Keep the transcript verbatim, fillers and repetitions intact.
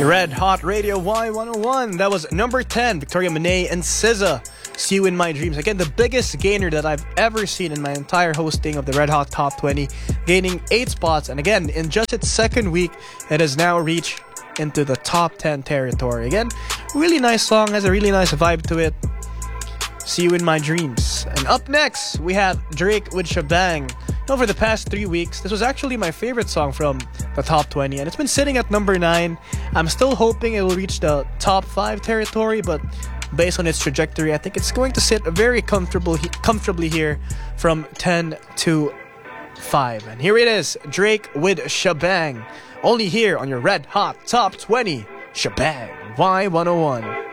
Red Hot Radio Y one oh one. That was number ten, Victoria Monet and S Z A, See You in My Dreams. Again, the biggest gainer that I've ever seen in my entire hosting of the Red Hot Top twenty, gaining eight spots. And again, in just its second week, it has now reached into the top ten territory. Again, really nice song, has a really nice vibe to it. See You in My Dreams. And up next, we have Drake with Shabang. Over the past three weeks, this was actually my favorite song from the top twenty, and it's been sitting at number nine. I'm still hoping it will reach the top five territory, but based on its trajectory, I think it's going to sit very comfortable, comfortably here from ten to five. And here it is, Drake with Shabang. Only here on your Red Hot Top twenty, Shabang, Y one oh one.